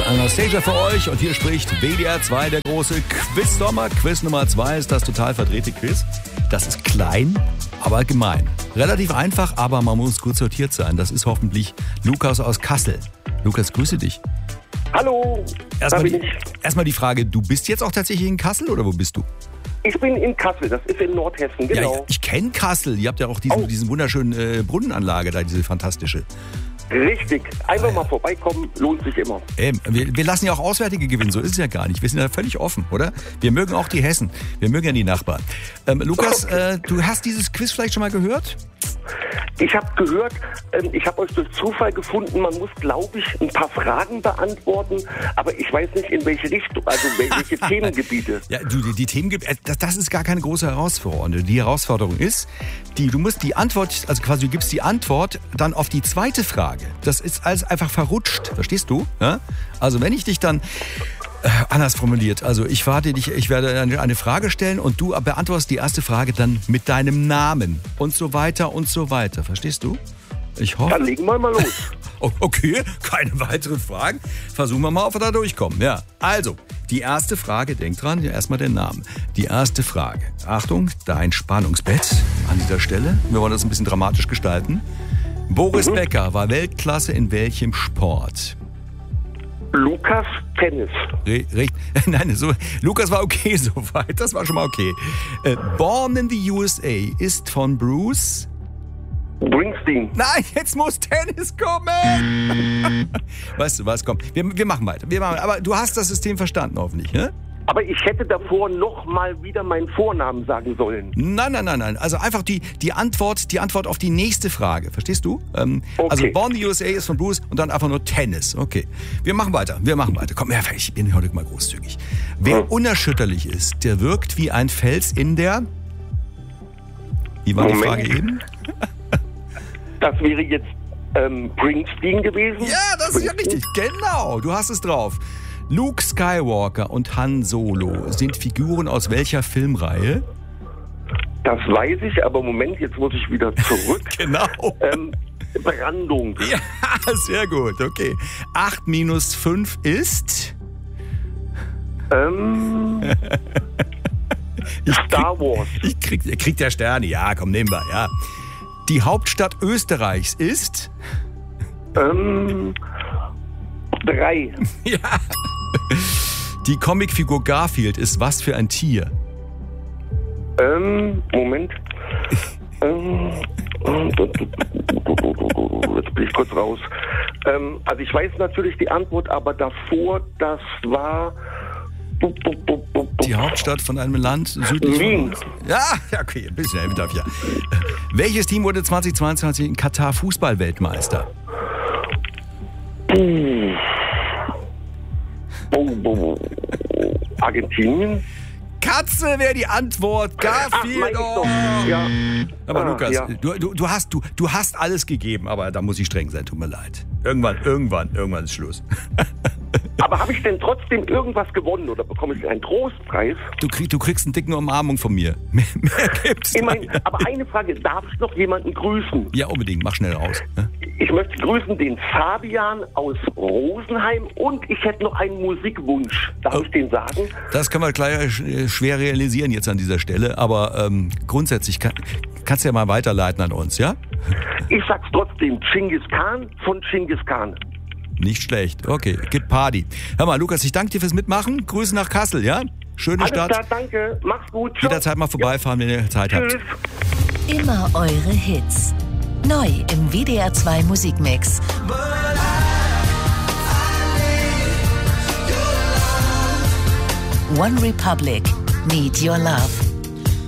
Anastasia für euch und hier spricht WDR 2, der große Quiz-Sommer. Quiz Nummer 2 ist das total verdrehte Quiz. Das ist klein, aber gemein. Relativ einfach, aber man muss gut sortiert sein. Das ist hoffentlich Lukas aus Kassel. Lukas, grüße dich. Hallo, Erstmal die Frage, du bist jetzt auch tatsächlich in Kassel oder wo bist du? Ich bin in Kassel, das ist in Nordhessen, genau. Ja, ich kenne Kassel. Ihr habt ja auch diesen wunderschönen Brunnenanlage da, diese fantastische. Richtig, einfach mal vorbeikommen, lohnt sich immer. Wir lassen ja auch Auswärtige gewinnen, so ist es ja gar nicht. Wir sind ja völlig offen, oder? Wir mögen auch die Hessen, wir mögen ja die Nachbarn. Lukas, du hast dieses Quiz vielleicht schon mal gehört? Ich habe gehört, ich habe euch durch Zufall gefunden, man muss, glaube ich, ein paar Fragen beantworten, aber ich weiß nicht, in welche Richtung, also welche Themengebiete. Ja, die Themengebiete, das ist gar keine große Herausforderung. Die Herausforderung ist, du musst die Antwort, also quasi du gibst die Antwort dann auf die zweite Frage. Das ist alles einfach verrutscht, verstehst du? Ja? Also wenn ich dich dann... anders formuliert. Also ich werde eine Frage stellen und du beantwortest die erste Frage dann mit deinem Namen und so weiter und so weiter. Verstehst du? Ich hoffe. Dann legen wir mal los. Okay, keine weiteren Fragen. Versuchen wir mal, ob wir da durchkommen. Ja, also, die erste Frage, denk dran, erstmal den Namen. Die erste Frage. Achtung, dein Spannungsbett an dieser Stelle. Wir wollen das ein bisschen dramatisch gestalten. Boris Becker war Weltklasse in welchem Sport? Lukas, Tennis. Nein, Lukas war okay soweit, das war schon mal okay. Born in the USA ist von Bruce... Springsteen. Nein, jetzt muss Tennis kommen. Weißt du was, komm, wir machen weiter. Aber du hast das System verstanden hoffentlich, ne? Aber ich hätte davor noch mal wieder meinen Vornamen sagen sollen. Nein. Also einfach die Antwort auf die nächste Frage. Verstehst du? Okay. Also Born in the USA ist von Bruce und dann einfach nur Tennis. Okay. Wir machen weiter. Komm, ich bin heute mal großzügig. Wer unerschütterlich ist, der wirkt wie ein Fels in der... Wie war die Frage eben? Das wäre jetzt Springsteen gewesen. Ja, das ist ja richtig. Genau, du hast es drauf. Luke Skywalker und Han Solo sind Figuren aus welcher Filmreihe? Das weiß ich, aber Moment, jetzt muss ich wieder zurück. Genau. Brandung. Ja, sehr gut, okay. 8 minus 5 ist? Star Wars. Krieg der Sterne, ja, komm, nehmen wir, ja. Die Hauptstadt Österreichs ist? 3. Ja. Die Comicfigur Garfield ist was für ein Tier? Moment. Jetzt bin ich kurz raus. Also ich weiß natürlich die Antwort, aber davor, das war... Die Hauptstadt von einem Land südlich Wien. von... Ja, okay, ein bisschen darf ich ja. Welches Team wurde 2022 in Katar Fußball-Weltmeister? Argentinien? Katze wäre die Antwort. Garfield. Ja. Aber Lukas, ja. du hast alles gegeben, aber da muss ich streng sein, tut mir leid. Irgendwann ist Schluss. Aber habe ich denn trotzdem irgendwas gewonnen oder bekomme ich einen Trostpreis? Du kriegst eine dicke Umarmung von mir. Mehr gibt's nicht. Aber eine Frage, darf ich noch jemanden grüßen? Ja, unbedingt, mach schnell raus. Ne? Ich möchte grüßen den Fabian aus Rosenheim und ich hätte noch einen Musikwunsch. Darf ich den sagen? Das können wir gleich schwer realisieren jetzt an dieser Stelle, aber grundsätzlich kannst du ja mal weiterleiten an uns, ja? Ich sag's trotzdem, Genghis Khan von Genghis Khan. Nicht schlecht. Okay, gibt Party. Hör mal, Lukas, ich danke dir fürs Mitmachen. Grüße nach Kassel, ja? Schöne Stadt. Alles klar, danke. Mach's gut. Jederzeit mal vorbeifahren, wenn ihr Zeit habt. Tschüss. Immer eure Hits. Neu im WDR 2 Musikmix. One Republic. Need Your Love.